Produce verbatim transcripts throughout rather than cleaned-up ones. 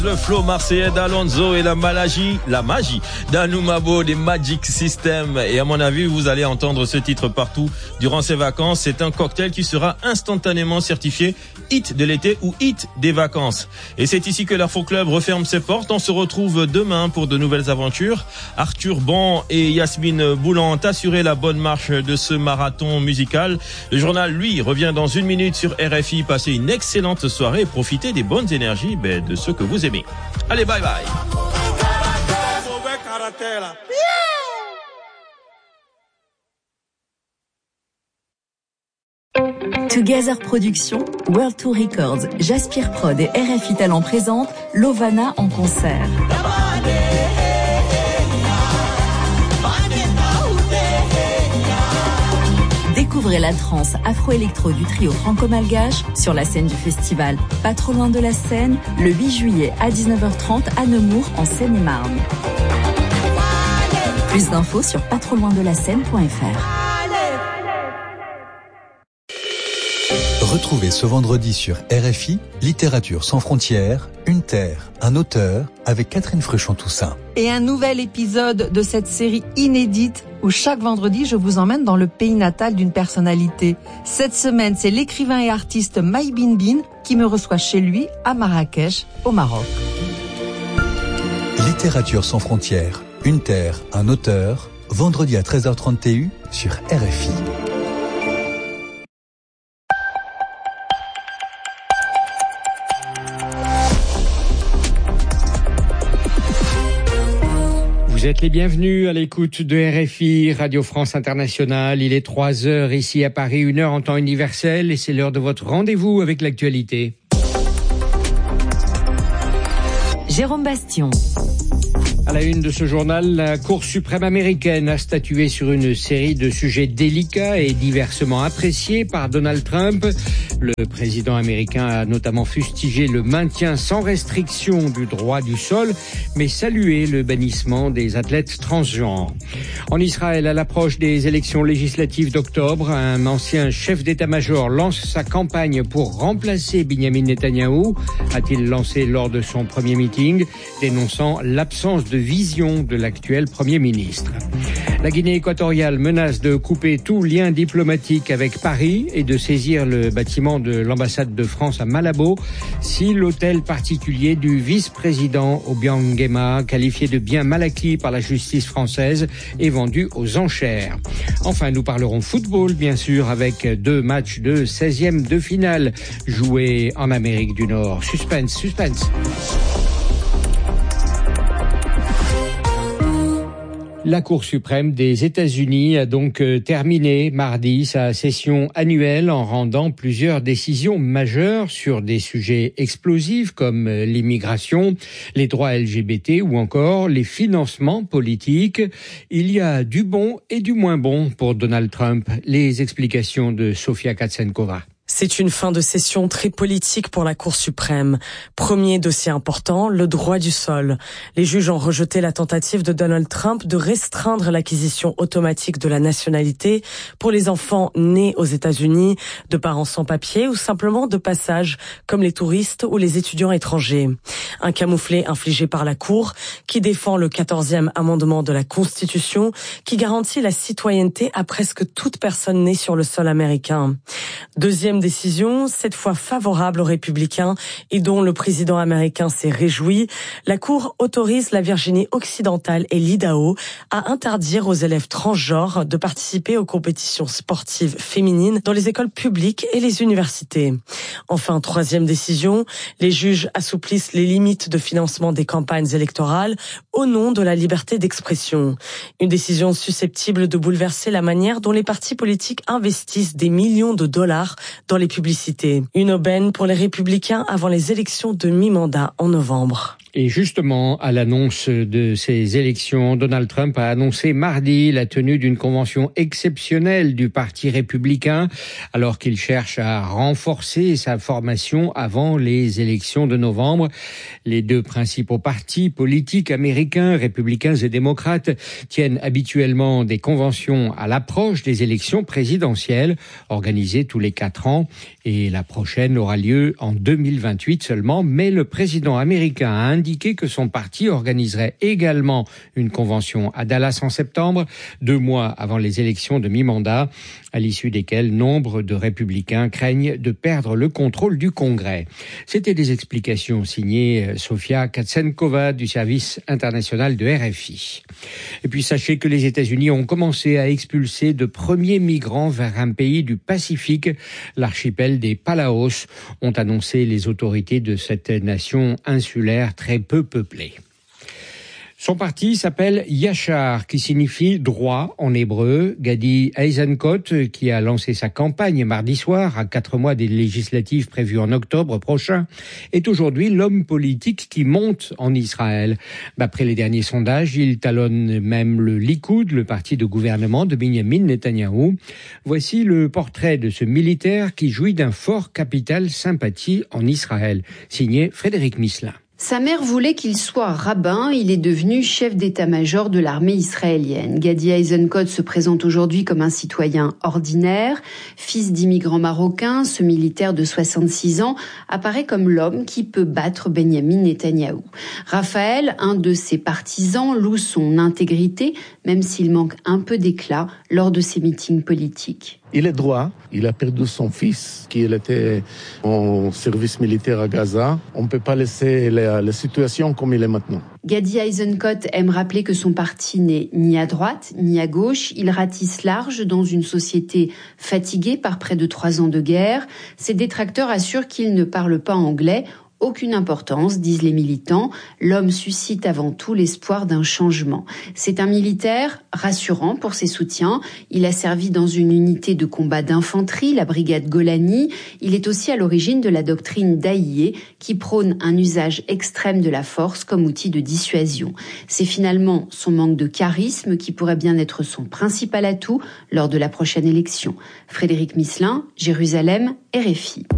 Le flow marseillais d'Alonso et la magie, la magie d'Anoumabo des Magic System. Et à mon avis, vous allez entendre ce titre partout durant ces vacances. C'est un cocktail qui sera instantanément certifié hit de l'été ou hit des vacances. Et c'est ici que l'Afro Club referme ses portes. On se retrouve demain pour de nouvelles aventures. Arthur Bon et Yasmine Boulan ont assuré la bonne marche de ce marathon musical. Le journal, lui, revient dans une minute sur R F I. Passez une excellente soirée et profitez des bonnes énergies ben, de ceux que vous aimez. Allez, bye bye. Together Productions, World Tour Records, Jaspire Prod et R F I Talent présentent Lovana en concert. Découvrez la trance afro-électro du trio franco-malgache sur la scène du festival Pas trop loin de la Seine, le huit juillet à dix-neuf heures trente à Nemours en Seine-et-Marne. Plus d'infos sur pas trop loin de la scène point f r. Retrouvez ce vendredi sur R F I Littérature sans frontières, une terre, un auteur, avec Catherine Fruchon-Toussaint. Et un nouvel épisode de cette série inédite où chaque vendredi je vous emmène dans le pays natal d'une personnalité. Cette semaine, c'est l'écrivain et artiste Maï Bin Bin qui me reçoit chez lui à Marrakech, au Maroc. Littérature sans frontières, une terre, un auteur, vendredi à treize heures trente T U sur R F I. Vous êtes les bienvenus à l'écoute de R F I, Radio France Internationale. Il est trois heures ici à Paris, une heure en temps universel et c'est l'heure de votre rendez-vous avec l'actualité. Jérôme Bastion. À la une de ce journal, la Cour suprême américaine a statué sur une série de sujets délicats et diversement appréciés par Donald Trump. Le président américain a notamment fustigé le maintien sans restriction du droit du sol, mais salué le bannissement des athlètes transgenres. En Israël, à l'approche des élections législatives d'octobre, un ancien chef d'état-major lance sa campagne pour remplacer Binyamin Netanyahou, a-t-il lancé lors de son premier meeting, dénonçant l'absence de vision de l'actuel Premier ministre. La Guinée équatoriale menace de couper tout lien diplomatique avec Paris et de saisir le bâtiment de l'ambassade de France à Malabo si l'hôtel particulier du vice-président Obiang Nguema, qualifié de bien mal acquis par la justice française, est vendu aux enchères. Enfin, nous parlerons football, bien sûr, avec deux matchs de seizième de finale joués en Amérique du Nord. Suspense, suspense. La Cour suprême des États-Unis a donc terminé mardi sa session annuelle en rendant plusieurs décisions majeures sur des sujets explosifs comme l'immigration, les droits L G B T ou encore les financements politiques. Il y a du bon et du moins bon pour Donald Trump. Les explications de Sofia Katsenkova. C'est une fin de session très politique pour la Cour suprême. Premier dossier important, le droit du sol. Les juges ont rejeté la tentative de Donald Trump de restreindre l'acquisition automatique de la nationalité pour les enfants nés aux États-Unis, de parents sans papier ou simplement de passage, comme les touristes ou les étudiants étrangers. Un camouflet infligé par la Cour qui défend le quatorzième amendement de la Constitution qui garantit la citoyenneté à presque toute personne née sur le sol américain. Deuxième décision, cette fois favorable aux républicains et dont le président américain s'est réjoui, la Cour autorise la Virginie occidentale et l'Idaho à interdire aux élèves transgenres de participer aux compétitions sportives féminines dans les écoles publiques et les universités. Enfin, troisième décision, les juges assouplissent les limites de financement des campagnes électorales au nom de la liberté d'expression. Une décision susceptible de bouleverser la manière dont les partis politiques investissent des millions de dollars dans les publicités. Une aubaine pour les républicains avant les élections de mi-mandat en novembre. Et justement, à l'annonce de ces élections, Donald Trump a annoncé mardi la tenue d'une convention exceptionnelle du Parti républicain, alors qu'il cherche à renforcer sa formation avant les élections de novembre. Les deux principaux partis politiques américains, républicains et démocrates, tiennent habituellement des conventions à l'approche des élections présidentielles, organisées tous les quatre ans. an et la prochaine aura lieu en deux mille vingt-huit seulement. Mais le président américain a indiqué que son parti organiserait également une convention à Dallas en septembre, deux mois avant les élections de mi-mandat, à l'issue desquelles nombre de républicains craignent de perdre le contrôle du Congrès. C'était des explications signées Sofia Katsenkova du service international de R F I. Et puis sachez que les États-Unis ont commencé à expulser de premiers migrants vers un pays du Pacifique, l'archipel des Palaos, ont annoncé les autorités de cette nation insulaire très peu peuplée. Son parti s'appelle Yachar, qui signifie droit en hébreu. Gadi Eisenkot, qui a lancé sa campagne mardi soir, à quatre mois des législatives prévues en octobre prochain, est aujourd'hui l'homme politique qui monte en Israël. D'après les derniers sondages, il talonne même le Likoud, le parti de gouvernement de Benjamin Netanyahou. Voici le portrait de ce militaire qui jouit d'un fort capital sympathie en Israël, signé Frédéric Misselin. Sa mère voulait qu'il soit rabbin, il est devenu chef d'état-major de l'armée israélienne. Gadi Eisenkot se présente aujourd'hui comme un citoyen ordinaire. Fils d'immigrants marocains, ce militaire de soixante-six ans apparaît comme l'homme qui peut battre Benjamin Netanyahou. Raphaël, un de ses partisans, loue son intégrité, même s'il manque un peu d'éclat lors de ses meetings politiques. Il est droit, il a perdu son fils qui était en service militaire à Gaza. On ne peut pas laisser la, la situation comme il est maintenant. Gadi Eisenkot aime rappeler que son parti n'est ni à droite ni à gauche. Il ratisse large dans une société fatiguée par près de trois ans de guerre. Ses détracteurs assurent qu'il ne parle pas anglais. Aucune importance, disent les militants. L'homme suscite avant tout l'espoir d'un changement. C'est un militaire rassurant pour ses soutiens. Il a servi dans une unité de combat d'infanterie, la brigade Golani. Il est aussi à l'origine de la doctrine d'Aïe, qui prône un usage extrême de la force comme outil de dissuasion. C'est finalement son manque de charisme qui pourrait bien être son principal atout lors de la prochaine élection. Frédéric Misselin, Jérusalem, R F I.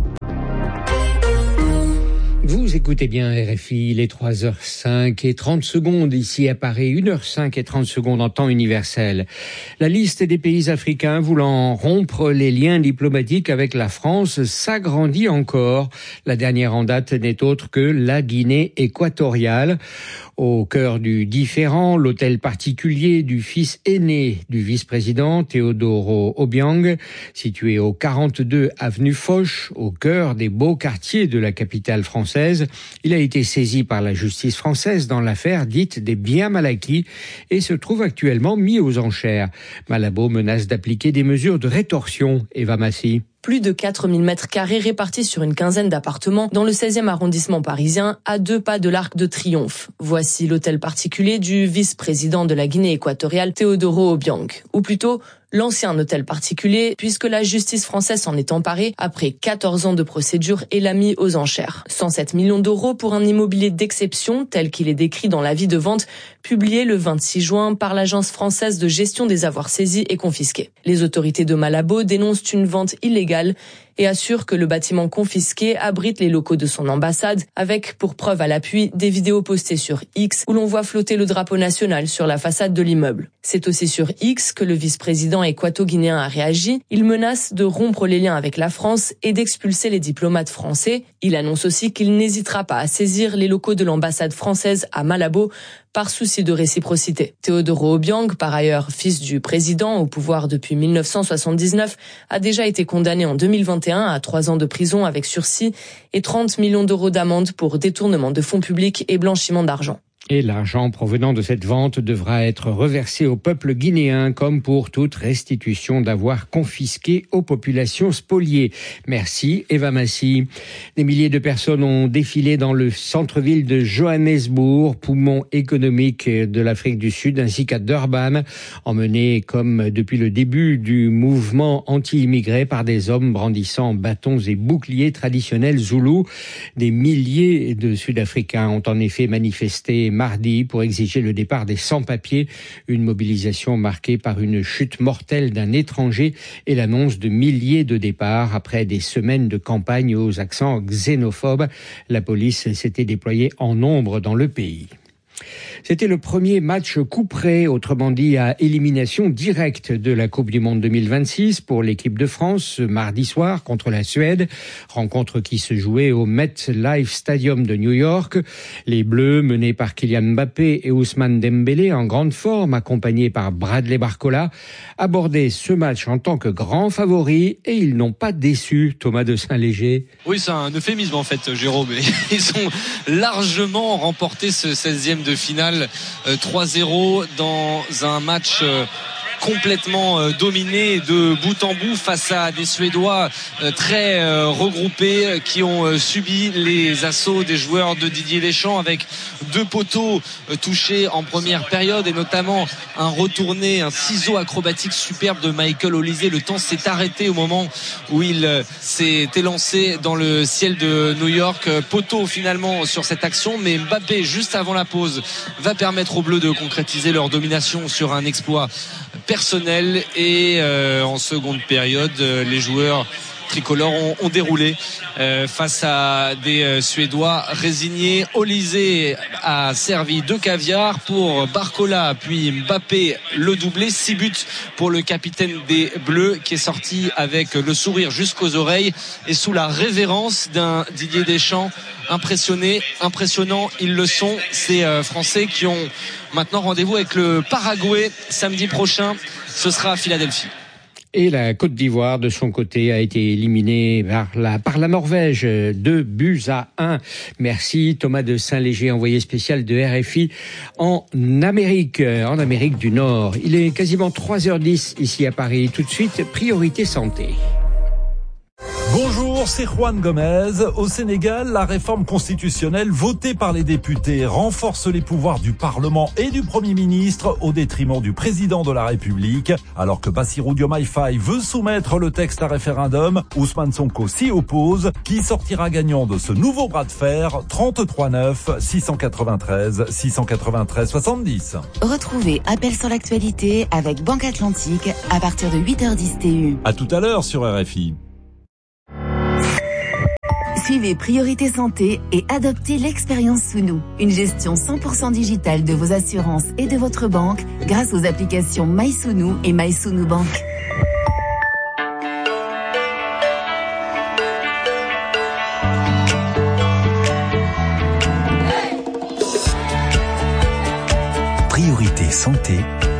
Vous écoutez bien R F I, il est trois heures cinq et trente secondes ici à Paris, une heure cinq et trente secondes en temps universel. La liste des pays africains voulant rompre les liens diplomatiques avec la France s'agrandit encore. La dernière en date n'est autre que la Guinée équatoriale. Au cœur du différend, l'hôtel particulier du fils aîné du vice-président Teodoro Obiang, situé au quarante-deux avenue Foch, au cœur des beaux quartiers de la capitale française. Il a été saisi par la justice française dans l'affaire dite des biens mal acquis et se trouve actuellement mis aux enchères. Malabo menace d'appliquer des mesures de rétorsion. Eva Massy. Plus de quatre mille mètres carrés répartis sur une quinzaine d'appartements dans le seizième arrondissement parisien, à deux pas de l'Arc de Triomphe. Voici l'hôtel particulier du vice-président de la Guinée équatoriale, Teodoro Obiang. Ou plutôt, l'ancien hôtel particulier, puisque la justice française s'en est emparée après quatorze ans de procédure et l'a mis aux enchères. cent sept millions d'euros pour un immobilier d'exception, tel qu'il est décrit dans l'avis de vente, publié le vingt-six juin par l'Agence française de gestion des avoirs saisis et confisqués. Les autorités de Malabo dénoncent une vente illégale et assure que le bâtiment confisqué abrite les locaux de son ambassade, avec pour preuve à l'appui des vidéos postées sur X où l'on voit flotter le drapeau national sur la façade de l'immeuble. C'est aussi sur X que le vice-président équato-guinéen a réagi. Il menace de rompre les liens avec la France et d'expulser les diplomates français. Il annonce aussi qu'il n'hésitera pas à saisir les locaux de l'ambassade française à Malabo par souci de réciprocité. Teodoro Obiang, par ailleurs fils du président au pouvoir depuis mille neuf cent soixante-dix-neuf, a déjà été condamné en deux mille vingt et un à trois ans de prison avec sursis et trente millions d'euros d'amende pour détournement de fonds publics et blanchiment d'argent. Et l'argent provenant de cette vente devra être reversé au peuple guinéen comme pour toute restitution d'avoirs confisqués aux populations spoliées. Merci Eva Massy. Des milliers de personnes ont défilé dans le centre-ville de Johannesburg, poumon économique de l'Afrique du Sud, ainsi qu'à Durban, emmenés comme depuis le début du mouvement anti-immigré par des hommes brandissant bâtons et boucliers traditionnels zoulous. Des milliers de Sud-Africains ont en effet manifesté mardi pour exiger le départ des sans-papiers, une mobilisation marquée par une chute mortelle d'un étranger et l'annonce de milliers de départs après des semaines de campagne aux accents xénophobes. La police s'était déployée en nombre dans le pays. C'était le premier match couperé, autrement dit à élimination directe de la Coupe du Monde deux mille vingt-six pour l'équipe de France ce mardi soir contre la Suède. Rencontre qui se jouait au MetLife Stadium de New York. Les Bleus, menés par Kylian Mbappé et Ousmane Dembélé en grande forme, accompagnés par Bradley Barcola, abordaient ce match en tant que grands favoris et ils n'ont pas déçu. Thomas de Saint-Léger. Oui, c'est un euphémisme en fait, Jérôme. Ils ont largement remporté ce seizième de finale euh, trois zéro dans un match euh, complètement euh, dominé de bout en bout face à des Suédois euh, très euh, regroupés euh, qui ont euh, subi les assauts des joueurs de Didier Deschamps avec deux poteaux euh, touchés en première période et notamment un retourné, un ciseau acrobatique superbe de Michael Olise. Le temps s'est arrêté au moment où il euh, s'est élancé dans le ciel de New York. Euh, poteau finalement sur cette action, mais Mbappé juste avant la pause va permettre aux Bleus de concrétiser leur domination sur un exploit personnel et euh, en seconde période euh, les joueurs tricolores ont, ont déroulé euh, face à des euh, Suédois résignés. Olise a servi de caviar pour Barcola, puis Mbappé le doublé. Six buts pour le capitaine des Bleus qui est sorti avec le sourire jusqu'aux oreilles et sous la révérence d'un Didier Deschamps impressionné, impressionnant. Ils le sont, ces euh, Français qui ont maintenant rendez-vous avec le Paraguay samedi prochain. Ce sera à Philadelphie. Et la Côte d'Ivoire, de son côté, a été éliminée par la, par la Norvège, deux buts à un. Merci Thomas de Saint-Léger, envoyé spécial de R F I en Amérique, en Amérique du Nord. Il est quasiment trois heures dix ici à Paris. Tout de suite, priorité santé. Bonjour, c'est Juan Gomez. Au Sénégal, la réforme constitutionnelle votée par les députés renforce les pouvoirs du Parlement et du Premier ministre au détriment du président de la République. Alors que Bassirou Diomaye Faye veut soumettre le texte à référendum, Ousmane Sonko s'y oppose. Qui sortira gagnant de ce nouveau bras de fer? trente-trois neuf, six cent quatre-vingt-treize, six cent quatre-vingt-treize, soixante-dix. Retrouvez Appel sur l'actualité avec Banque Atlantique à partir de huit heures dix T U. À tout à l'heure sur R F I. Suivez Priorité Santé et adoptez l'expérience sous nous. Une gestion cent pour cent digitale de vos assurances et de votre banque grâce aux applications MySounou et MySounou Bank. Priorité Santé.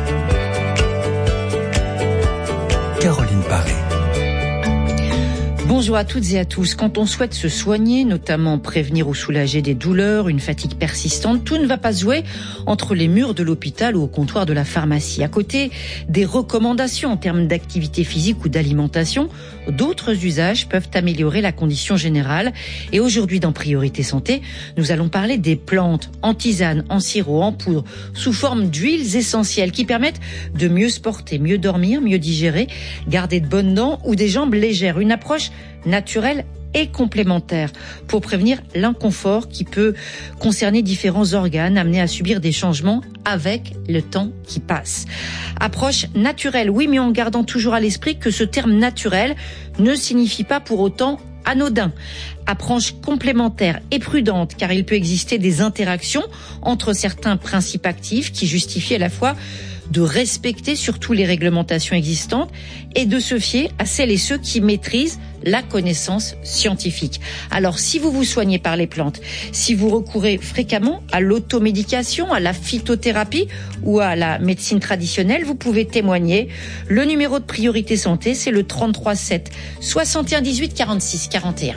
Caroline Paré. Bonjour à toutes et à tous. Quand on souhaite se soigner, notamment prévenir ou soulager des douleurs, une fatigue persistante, tout ne va pas se jouer entre les murs de l'hôpital ou au comptoir de la pharmacie. À côté des recommandations en termes d'activité physique ou d'alimentation, d'autres usages peuvent améliorer la condition générale. Et aujourd'hui, dans Priorité Santé, nous allons parler des plantes en tisane, en sirop, en poudre, sous forme d'huiles essentielles qui permettent de mieux se porter, mieux dormir, mieux digérer, garder de bonnes dents ou des jambes légères. Une approche naturelle et complémentaire pour prévenir l'inconfort qui peut concerner différents organes amenés à subir des changements avec le temps qui passe. Approche naturelle, oui, mais en gardant toujours à l'esprit que ce terme naturel ne signifie pas pour autant anodin. Approche complémentaire et prudente car il peut exister des interactions entre certains principes actifs qui justifient à la fois de respecter surtout les réglementations existantes et de se fier à celles et ceux qui maîtrisent la connaissance scientifique. Alors, si vous vous soignez par les plantes, si vous recourez fréquemment à l'automédication, à la phytothérapie ou à la médecine traditionnelle, vous pouvez témoigner. Le numéro de Priorité Santé, c'est le trente-trois sept, soixante et un dix-huit, quarante-six, quarante et un.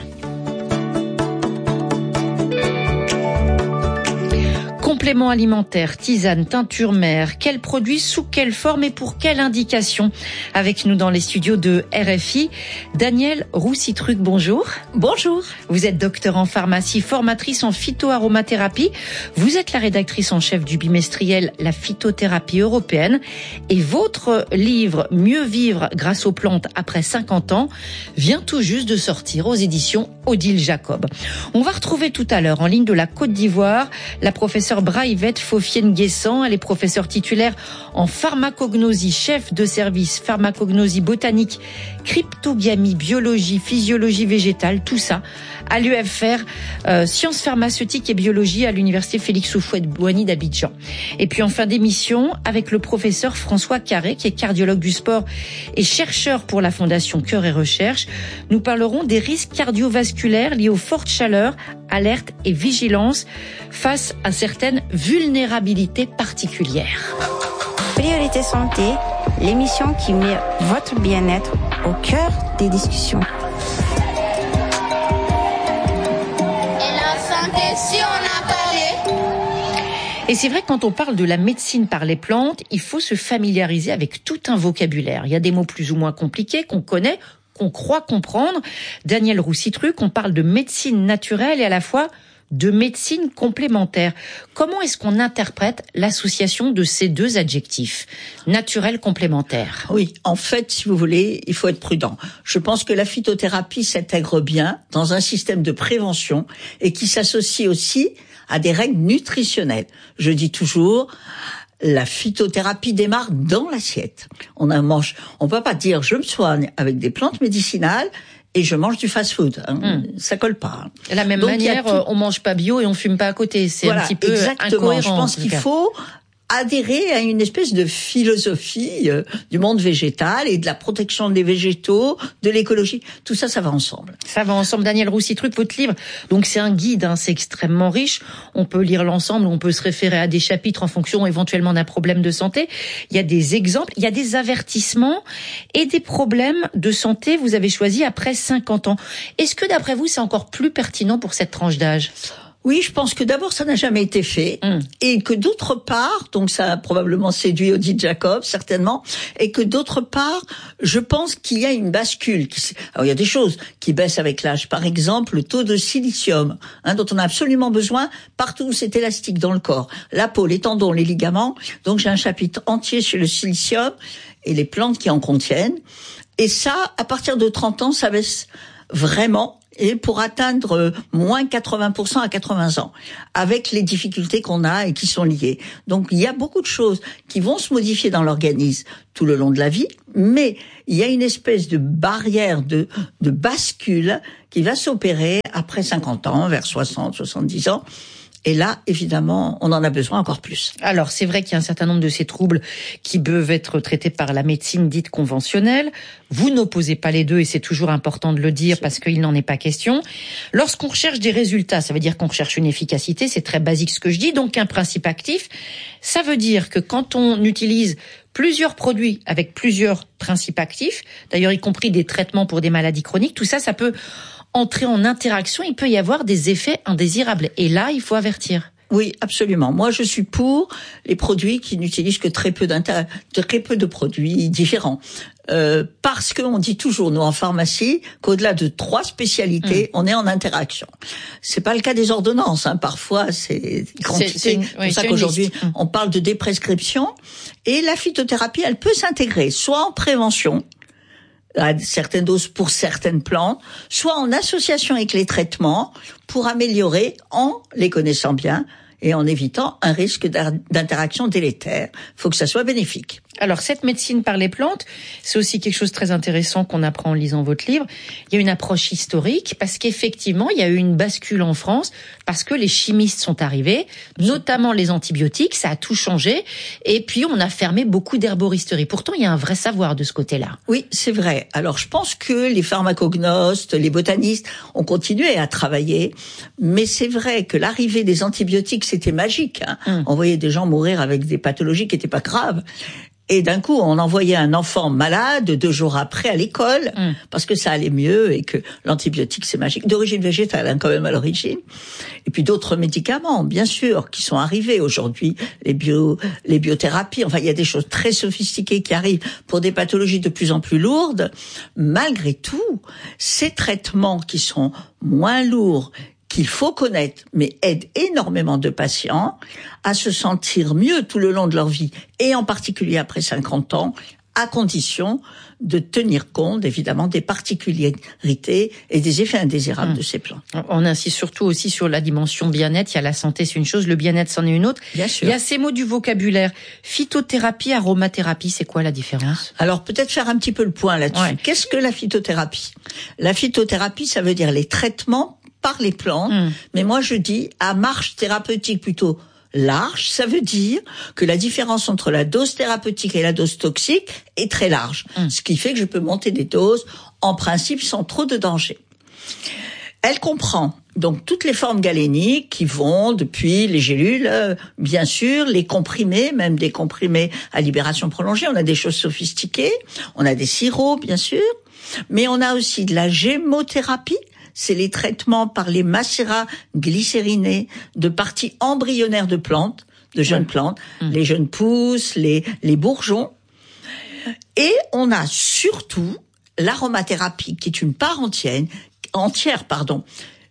Compléments alimentaires, tisane, teinture mère, quels produits, sous quelle forme et pour quelle indication? Avec nous dans les studios de R F I, Danielle Roussitruc, bonjour. Bonjour. Vous êtes docteur en pharmacie, formatrice en phytoaromathérapie. Vous êtes la rédactrice en chef du bimestriel La phytothérapie européenne. Et votre livre Mieux vivre grâce aux plantes après cinquante ans vient tout juste de sortir aux éditions Odile Jacob. On va retrouver tout à l'heure en ligne de la Côte d'Ivoire la professeure Braïvette Faufienne-Guessant. Elle est professeure titulaire en pharmacognosie, chef de service pharmacognosie botanique, cryptogamie, biologie, physiologie végétale, tout ça à l'U F R, euh, sciences pharmaceutiques et biologie à l'université Félix Houphouët-Boigny d'Abidjan. Et puis en fin d'émission, avec le professeur François Carré, qui est cardiologue du sport et chercheur pour la Fondation Cœur et Recherche, nous parlerons des risques cardiovasculaires liés aux fortes chaleurs, alerte et vigilance face à certaines vulnérabilités particulières. Priorité Santé, l'émission qui met votre bien-être au cœur des discussions. Et la santé, si on a parlé. Et c'est vrai que quand on parle de la médecine par les plantes, il faut se familiariser avec tout un vocabulaire. Il y a des mots plus ou moins compliqués qu'on connaît, qu'on croit comprendre. Daniel Roussitruc, on parle de médecine naturelle et à la fois de médecine complémentaire. Comment est-ce qu'on interprète l'association de ces deux adjectifs, naturel complémentaire? Oui, en fait, si vous voulez, il faut être prudent. Je pense que la phytothérapie s'intègre bien dans un système de prévention et qui s'associe aussi à des règles nutritionnelles. Je dis toujours, la phytothérapie démarre dans l'assiette. On a mange, on peut pas dire je me soigne avec des plantes médicinales et je mange du fast-food. Hein. Mmh. Ça colle pas. Hein. De la même Donc, manière, tout... on mange pas bio et on fume pas à côté. C'est voilà, un petit peu exactement. incohérent. Je pense qu'il faut adhérer à une espèce de philosophie euh, du monde végétal et de la protection des végétaux, de l'écologie. Tout ça, ça va ensemble. Ça va ensemble. Daniel Roussitruc, votre livre, donc c'est un guide, hein, c'est extrêmement riche. On peut lire l'ensemble, on peut se référer à des chapitres en fonction éventuellement d'un problème de santé. Il y a des exemples, il y a des avertissements et des problèmes de santé. Vous avez choisi après cinquante ans. Est-ce que d'après vous, c'est encore plus pertinent pour cette tranche d'âge ? Oui, je pense que d'abord, ça n'a jamais été fait, mmh. et que d'autre part, donc ça a probablement séduit Odile Jacob, certainement, et que d'autre part, je pense qu'il y a une bascule. Qui, alors, il y a des choses qui baissent avec l'âge. Par exemple, le taux de silicium, hein, dont on a absolument besoin partout où c'est élastique dans le corps. La peau, les tendons, les ligaments. Donc, j'ai un chapitre entier sur le silicium et les plantes qui en contiennent. Et ça, à partir de trente ans, ça baisse vraiment. Et pour atteindre moins quatre-vingts pour cent à quatre-vingts ans, avec les difficultés qu'on a et qui sont liées. Donc il y a beaucoup de choses qui vont se modifier dans l'organisme tout le long de la vie, mais il y a une espèce de barrière de, de bascule qui va s'opérer après cinquante ans, vers soixante, soixante-dix ans. Et là, évidemment, on en a besoin encore plus. Alors, c'est vrai qu'il y a un certain nombre de ces troubles qui peuvent être traités par la médecine dite conventionnelle. Vous n'opposez pas les deux et c'est toujours important de le dire parce qu'il n'en est pas question. Lorsqu'on recherche des résultats, ça veut dire qu'on recherche une efficacité, c'est très basique ce que je dis, donc un principe actif. Ça veut dire que quand on utilise plusieurs produits avec plusieurs principes actifs, d'ailleurs y compris des traitements pour des maladies chroniques, tout ça, ça peut entrer en interaction, il peut y avoir des effets indésirables. Et là, il faut avertir. Oui, absolument. Moi, je suis pour les produits qui n'utilisent que très peu d'inter... de très peu de produits différents. Euh, parce qu'on dit toujours, nous, en pharmacie, qu'au-delà de trois spécialités, mmh. on est en interaction. C'est pas le cas des ordonnances, hein. Parfois, c'est quantité. C'est, c'est, une, c'est oui, pour ça qu'aujourd'hui, mmh. on parle de déprescription. Et la phytothérapie, elle peut s'intégrer, soit en prévention, à certaines doses pour certaines plantes, soit en association avec les traitements pour améliorer, en les connaissant bien et en évitant un risque d'interaction délétère. Il faut que ça soit bénéfique. Alors, cette médecine par les plantes, c'est aussi quelque chose de très intéressant qu'on apprend en lisant votre livre. Il y a une approche historique parce qu'effectivement, il y a eu une bascule en France parce que les chimistes sont arrivés, notamment les antibiotiques, ça a tout changé. Et puis, on a fermé beaucoup d'herboristeries. Pourtant, il y a un vrai savoir de ce côté-là. Oui, c'est vrai. Alors, je pense que les pharmacognostes, les botanistes ont continué à travailler. Mais c'est vrai que l'arrivée des antibiotiques, c'était magique. Hein. Hum. On voyait des gens mourir avec des pathologies qui n'étaient pas graves. Et d'un coup, on envoyait un enfant malade deux jours après à l'école mmh. parce que ça allait mieux et que l'antibiotique, c'est magique. D'origine végétale, hein, quand même, à l'origine. Et puis d'autres médicaments, bien sûr, qui sont arrivés aujourd'hui. Les bio, les biothérapies. Enfin, il y a des choses très sophistiquées qui arrivent pour des pathologies de plus en plus lourdes. Malgré tout, ces traitements qui sont moins lourds, qu'il faut connaître, mais aide énormément de patients à se sentir mieux tout le long de leur vie, et en particulier après cinquante ans, à condition de tenir compte, évidemment, des particularités et des effets indésirables mmh. de ces plantes. On insiste surtout aussi sur la dimension bien-être. Il y a la santé, c'est une chose, le bien-être, c'en est une autre. Bien sûr. Il y a ces mots du vocabulaire. Phytothérapie, aromathérapie, c'est quoi la différence ? Alors, peut-être faire un petit peu le point là-dessus. Ouais. Qu'est-ce que la phytothérapie ? La phytothérapie, ça veut dire les traitements par les plantes, mmh. mais moi je dis à marge thérapeutique plutôt large, ça veut dire que la différence entre la dose thérapeutique et la dose toxique est très large, mmh. ce qui fait que je peux monter des doses en principe sans trop de danger. Elle comprend donc toutes les formes galéniques qui vont depuis les gélules, euh, bien sûr, les comprimés, même des comprimés à libération prolongée. On a des choses sophistiquées, on a des sirops, bien sûr, mais on a aussi de la gémothérapie. C'est les traitements par les macérats glycérinés de parties embryonnaires de plantes, de jeunes mmh. plantes, mmh. les jeunes pousses, les, les bourgeons. Et on a surtout l'aromathérapie, qui est une part entière, entière, pardon,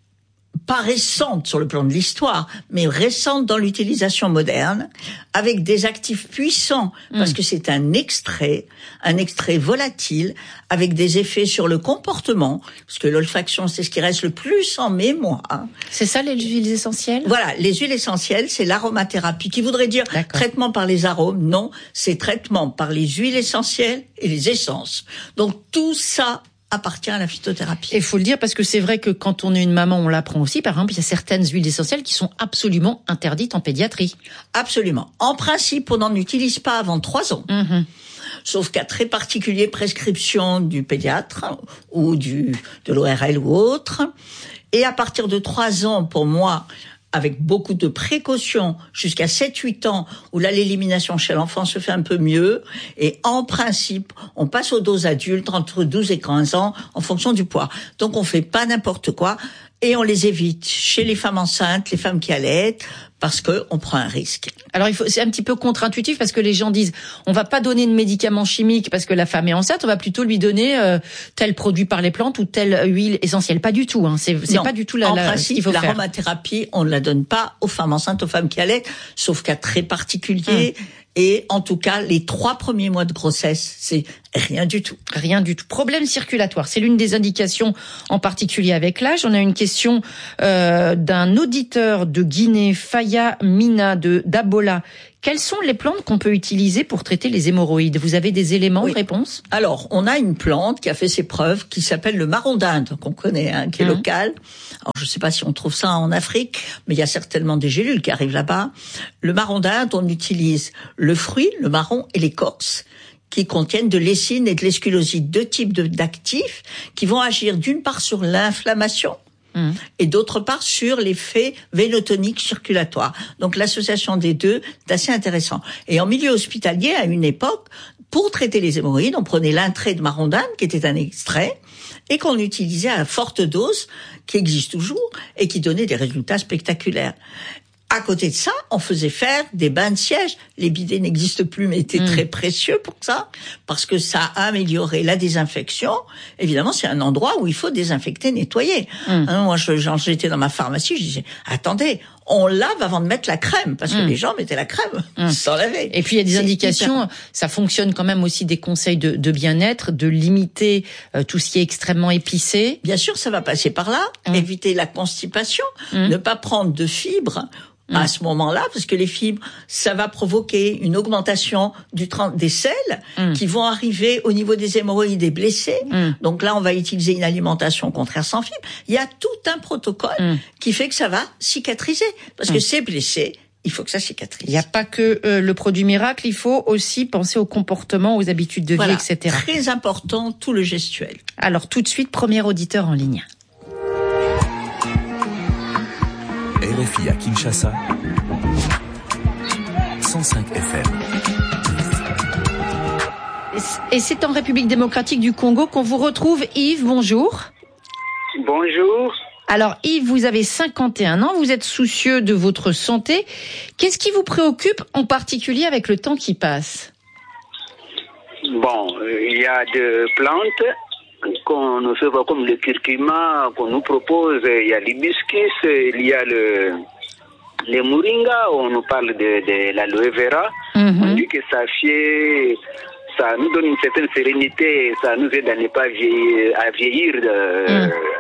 pas récente sur le plan de l'histoire, mais récente dans l'utilisation moderne, avec des actifs puissants, parce mmh. que c'est un extrait, un extrait volatile, avec des effets sur le comportement, parce que l'olfaction, c'est ce qui reste le plus en mémoire. C'est ça, les huiles essentielles ? Voilà, les huiles essentielles, c'est l'aromathérapie, qui voudrait dire D'accord. traitement par les arômes. Non, c'est traitement par les huiles essentielles et les essences. Donc tout ça appartient à la phytothérapie. Et il faut le dire parce que c'est vrai que quand on est une maman, on l'apprend aussi. Par exemple, il y a certaines huiles essentielles qui sont absolument interdites en pédiatrie. Absolument. En principe, on n'en utilise pas avant trois ans. Mmh. Sauf qu'à très particulier prescription du pédiatre ou du de l'O R L ou autre. Et à partir de trois ans, pour moi, avec beaucoup de précautions, jusqu'à sept huit ans, où là, l'élimination chez l'enfant se fait un peu mieux. Et en principe, on passe aux doses adultes entre douze et quinze ans, en fonction du poids. Donc, on fait pas n'importe quoi. Et on les évite chez les femmes enceintes, les femmes qui allaitent, parce que on prend un risque. Alors il faut, c'est un petit peu contre-intuitif parce que les gens disent, on va pas donner de médicaments chimiques parce que la femme est enceinte, on va plutôt lui donner euh, tel produit par les plantes ou telle huile essentielle. Pas du tout, hein. C'est, c'est non, pas du tout la, en la, principe, ce qu'il faut faire. L'aromathérapie, on ne la donne pas aux femmes enceintes, aux femmes qui allaitent, sauf cas très particulier. Hum. Et en tout cas, les trois premiers mois de grossesse, c'est rien du tout. Rien du tout. Problème circulatoire, c'est l'une des indications, en particulier avec l'âge. On a une question euh, d'un auditeur de Guinée, Faya Mina de d'Abola. Quelles sont les plantes qu'on peut utiliser pour traiter les hémorroïdes ? Vous avez des éléments oui. de réponse ? Alors, on a une plante qui a fait ses preuves, qui s'appelle le marron d'Inde, qu'on connaît, hein, qui est mmh. local. Alors, je ne sais pas si on trouve ça en Afrique, mais il y a certainement des gélules qui arrivent là-bas. Le marron d'Inde, on utilise le fruit, le marron et l'écorce, qui contiennent de l'essine et de l'esculoside, deux types de, d'actifs qui vont agir d'une part sur l'inflammation, et d'autre part sur l'effet vénotonique circulatoire. Donc l'association des deux est assez intéressant. Et en milieu hospitalier, à une époque, pour traiter les hémorroïdes, on prenait l'intrait de marron d'Inde, qui était un extrait, et qu'on utilisait à forte dose, qui existe toujours, et qui donnait des résultats spectaculaires. À côté de ça, on faisait faire des bains de siège. Les bidets n'existent plus, mais étaient mmh. très précieux pour ça, parce que ça a amélioré la désinfection. Évidemment, c'est un endroit où il faut désinfecter, nettoyer. Mmh. Hein, moi, je, j'étais dans ma pharmacie, je disais, attendez, on lave avant de mettre la crème, parce que mmh. les gens mettaient la crème mmh. sans laver. Et puis, il y a des c'est indications, hyper... ça fonctionne quand même aussi des conseils de, de bien-être, de limiter euh, tout ce qui est extrêmement épicé. Bien sûr, ça va passer par là. Mmh. Éviter la constipation, mmh. ne pas prendre de fibres à mmh. ce moment-là, parce que les fibres, ça va provoquer une augmentation du tra- des selles mmh. qui vont arriver au niveau des hémorroïdes et blessés. Mmh. Donc là, on va utiliser une alimentation contraire sans fibres. Il y a tout un protocole mmh. qui fait que ça va cicatriser, parce mmh. que c'est blessé. Il faut que ça cicatrise. Il n'y a pas que euh, le produit miracle, il faut aussi penser au comportement, aux habitudes de vie, voilà, et cetera. Très important, tout le gestuel. Alors tout de suite, premier auditeur en ligne. R F I à Kinshasa, cent cinq F M. Et c'est en République démocratique du Congo qu'on vous retrouve. Yves, bonjour. Bonjour. Alors Yves, vous avez cinquante et un ans, vous êtes soucieux de votre santé. Qu'est-ce qui vous préoccupe en particulier avec le temps qui passe ? Bon, il y a des plantes qu'on nous fait voir comme le curcuma qu'on nous propose, il y a l'hibiscus, il y a le, le moringa, on nous parle de, de l'aloe vera. Mm-hmm. On dit que ça fait, ça nous donne une certaine sérénité, ça nous aide à ne pas vieillir, à vieillir de, mm.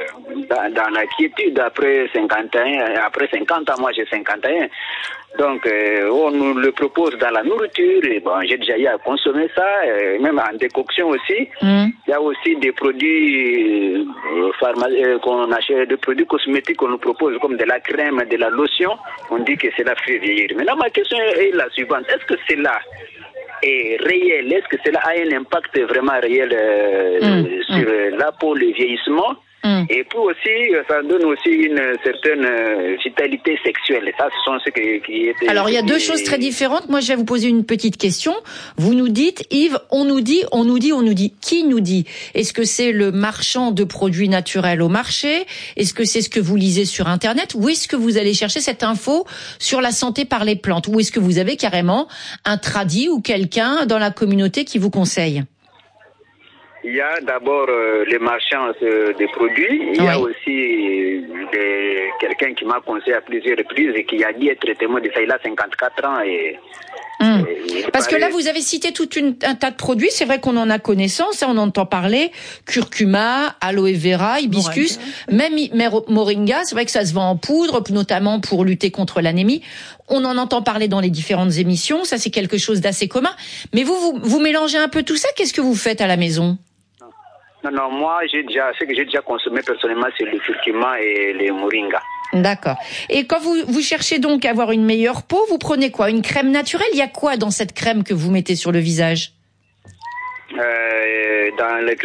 dans, dans la quiétude après cinquante et un, après cinquante ans, moi j'ai cinquante et un. Donc, euh, on nous le propose dans la nourriture. Et bon, j'ai déjà eu à consommer ça, euh, même en décoction aussi. Mm. Il y a aussi des produits euh, pharma- euh, qu'on achète, des produits cosmétiques qu'on nous propose, comme de la crème, de la lotion. On dit que cela fait vieillir. Maintenant, ma question est la suivante. Est-ce que cela est réel? Est-ce que cela a un impact vraiment réel euh, mm. sur mm. la peau, le vieillissement? Mm. Et puis aussi, ça donne aussi une certaine vitalité sexuelle. Ça, ce sont ce qui, qui était... Alors, il y a deux choses très différentes. Moi, je vais vous poser une petite question. Vous nous dites, Yves, on nous dit, on nous dit, on nous dit. Qui nous dit? Est-ce que c'est le marchand de produits naturels au marché? Est-ce que c'est ce que vous lisez sur Internet? Ou est-ce que vous allez chercher cette info sur la santé par les plantes? Ou est-ce que vous avez carrément un tradit ou quelqu'un dans la communauté qui vous conseille? Il y a d'abord euh, les marchands euh, des produits. Il oui. y a aussi euh, quelqu'un qui m'a conseillé à plusieurs reprises et qui a dit être témoin de ça. Il a cinquante-quatre ans et... Mmh. et Parce paraît... que là, vous avez cité tout une, un tas de produits. C'est vrai qu'on en a connaissance, on entend parler. Curcuma, aloe vera, hibiscus, moringa. Même moringa. C'est vrai que ça se vend en poudre, notamment pour lutter contre l'anémie. On en entend parler dans les différentes émissions. Ça, c'est quelque chose d'assez commun. Mais vous, vous, vous mélangez un peu tout ça. Qu'est-ce que vous faites à la maison? Non, non, moi, j'ai déjà, ce que j'ai déjà consommé personnellement, c'est le curcuma et le moringa. D'accord. Et quand vous, vous cherchez donc à avoir une meilleure peau, vous prenez quoi? Une crème naturelle? Il y a quoi dans cette crème que vous mettez sur le visage? euh, Dans la